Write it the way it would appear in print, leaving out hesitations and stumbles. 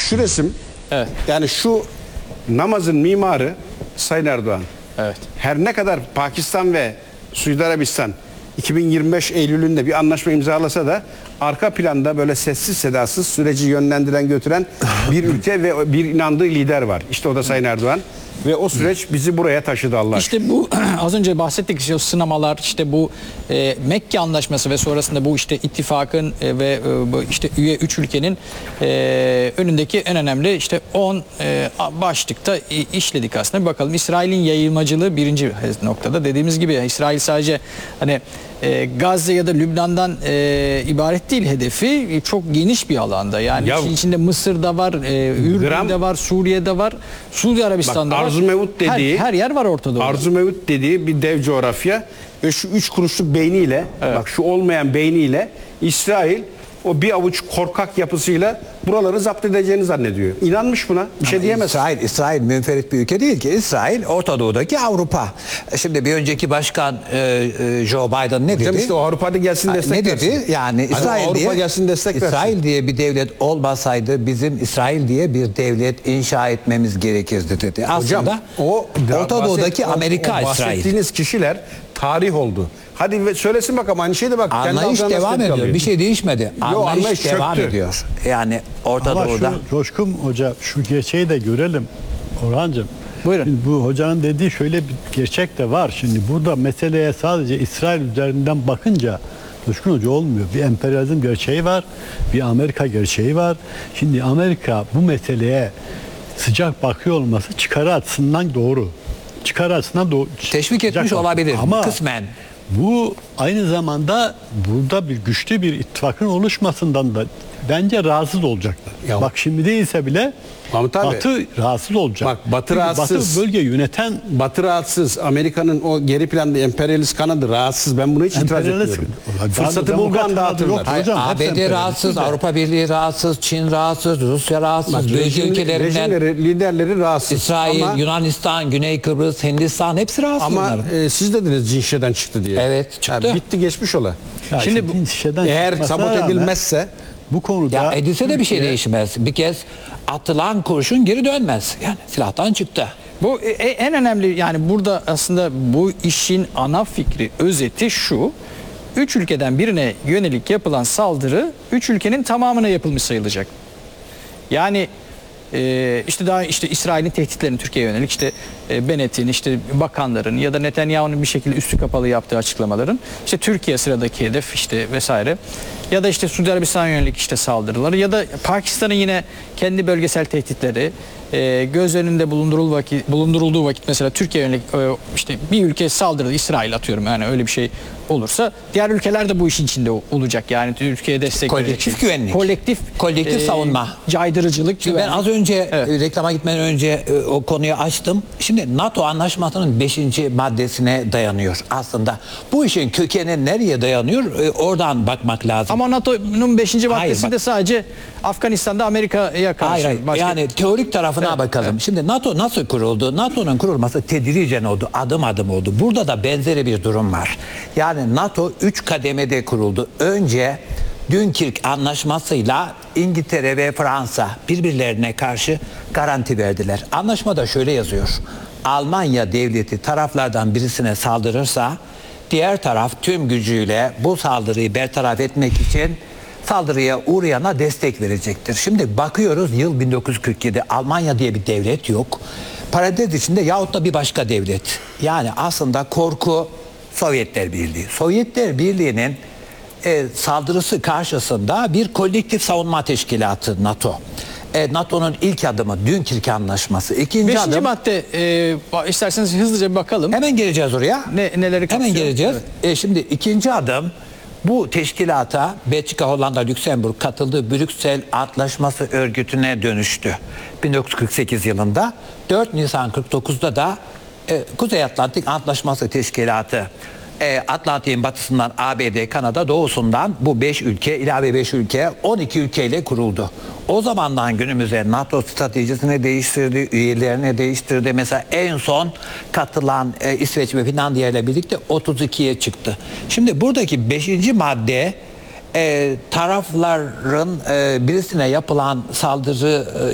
Şu resim, Evet. yani şu namazın mimarı Sayın Erdoğan. Evet. Her ne kadar Pakistan ve Suudi Arabistan 2025 Eylül'ünde bir anlaşma imzalasa da arka planda böyle sessiz sedasız süreci yönlendiren götüren bir ülke ve bir inandığı lider var. İşte o da Sayın Erdoğan. Ve o süreç bizi buraya taşıdı Allah aşkına. İşte bu az önce bahsettik, işte o sınamalar, işte bu Mekke Anlaşması ve sonrasında bu işte ittifakın ve bu işte üye 3 ülkenin önündeki en önemli işte 10 başlıkta işledik aslında. Bir bakalım, İsrail'in yayılmacılığı birinci noktada. Dediğimiz gibi İsrail sadece hani Gazze ya da Lübnan'dan ibaret değil hedefi, çok geniş bir alanda. Yani Ya, içinde Mısır'da var, Ürdün'de var, Suriye'de var, Suudi Arabistan'da bak, var. Arzu Mevut dediği, her yer var ortada. Arzu Mevut dediği bir dev coğrafya ve şu 3 kuruşluk beyniyle, bak şu olmayan beyniyle İsrail o bir avuç korkak yapısıyla buraları zapt edeceğini zannediyor. İnanmış buna. Bir şey diyemez. İsrail münferit bir ülke değil ki. İsrail Orta Doğu'daki Avrupa. Şimdi bir önceki başkan Joe Biden ne dedi? İşte o Avrupa'da gelsin destek ne versin. dedi? Yani İsrail Avrupa diye gelsin destek versin. İsrail diye bir devlet olmasaydı bizim İsrail diye bir devlet inşa etmemiz gerekirdi dedi. Aslında Orta Doğu'daki Amerika İsrail. Bahsettiğiniz kişiler tarih oldu. Hadi söylesin bakalım, aynı şeyde bak. Anlayış devam ediyor. Bir şey değişmedi. Anlayış devam ediyor. Yani Orta Ama Doğu'da. Coşkun Hoca, şu gerçeği de görelim Orhancığım. Buyurun. Şimdi bu hocanın dediği şöyle bir gerçek de var. Şimdi burada meseleye sadece İsrail üzerinden bakınca Coşkun Hoca olmuyor. Bir emperyalizm gerçeği var, bir Amerika gerçeği var. Şimdi Amerika bu meseleye sıcak bakıyor olması çıkarı açısından doğru. Çıkarı açısından doğru. Teşvik etmiş olabilir ama kısmen. bu aynı zamanda burada bir güçlü bir ittifakın oluşmasından da bence rahatsız olacaklar. Ya, bak şimdi değilse bile Mahmut abi, Batı rahatsız olacak. bak, Batı Çünkü rahatsız. Batı bölge yöneten Batı rahatsız. Amerika'nın o geri planda emperyalist kanadı rahatsız. Ben buna hiç itiraz Emperyalist- etmiyorum. Daha Fırsatı bulduğu anda hatırlar. Hayır, hocam, hepsi ABD emperyalist rahatsız, de. Avrupa Birliği rahatsız, Çin rahatsız, Rusya rahatsız, bölge ülkelerinden Rejimleri, liderleri rahatsız. İsrail, ama, Yunanistan, Güney Kıbrıs, Hindistan hepsi rahatsız. ama bunların. siz dediniz Cinşe'den çıktı diye. Evet, çıktı. Bitti, geçmiş ola. Ya Şimdi işte Cinşe'den eğer çıkmasına sabot rağmen edilmezse bu konuda Ya edilse de bir şey Türkiye- değişmez. Bir kez atılan kurşun geri dönmez. Yani silahtan çıktı. Bu en önemli, yani burada aslında bu işin ana fikri, özeti şu: 3 ülkeden birine yönelik yapılan saldırı 3 ülkenin tamamına yapılmış sayılacak. Yani işte daha işte İsrail'in tehditlerini Türkiye'ye yönelik, işte Bennett'in, işte bakanların ya da Netanyahu'nun bir şekilde üstü kapalı yaptığı açıklamaların, işte Türkiye sıradaki hedef işte vesaire, ya da işte Suudi Arabistan'a yönelik işte saldırıları, ya da Pakistan'ın yine kendi bölgesel tehditleri göz önünde bulundurulduğu vakit mesela Türkiye yönelik işte bir ülke saldırdı, İsrail atıyorum, yani öyle bir şey olursa diğer ülkeler de bu işin içinde olacak. Yani Türkiye'ye destek Kolektif verecek. güvenlik. Kolektif savunma. Caydırıcılık, Şimdi ben az önce reklama gitmeden önce o konuyu açtım. Şimdi NATO anlaşmasının 5. maddesine dayanıyor aslında. Bu işin kökeni nereye dayanıyor? Oradan bakmak lazım. ama NATO'nun 5. maddesi bak. de sadece Afganistan'da Amerika'ya karşı. Hayır. Yani teorik tarafına bakalım. Şimdi NATO nasıl kuruldu? NATO'nun kurulması tedricen oldu, adım adım oldu. Burada da benzeri bir durum var. Yani NATO 3 kademede kuruldu. Önce Dünkirk Anlaşması'yla İngiltere ve Fransa birbirlerine karşı garanti verdiler. Anlaşmada şöyle yazıyor: Almanya devleti taraflardan birisine saldırırsa diğer taraf tüm gücüyle bu saldırıyı bertaraf etmek için saldırıya uğrayana destek verecektir. Şimdi bakıyoruz, yıl 1947, Almanya diye bir devlet yok. Parantez içinde yahut da bir başka devlet. Yani aslında korku Sovyetler Birliği. Sovyetler Birliği'nin saldırısı karşısında bir kolektif savunma teşkilatı NATO. NATO'nun ilk adımı Dünkirk Anlaşması. İkinci 5. adım... madde, isterseniz hızlıca bir bakalım. Hemen geleceğiz oraya. Neleri kapsıyor? Hemen geleceğiz. Şimdi ikinci adım, bu teşkilata Belçika, Hollanda, Lüksemburg katıldığı Brüksel Antlaşması örgütüne dönüştü. 1948 yılında 4 Nisan 49'da da Kuzey Atlantik Antlaşması Teşkilatı, Atlantik'in batısından ABD, Kanada, doğusundan bu 5 ülke, ilave 5 ülke, 12 ülkeyle kuruldu. O zamandan günümüze NATO stratejisini değiştirdi, üyelerini değiştirdi. Mesela en son katılan İsveç ve Finlandiya ile birlikte 32'ye çıktı. Şimdi buradaki 5. madde tarafların birisine yapılan saldırı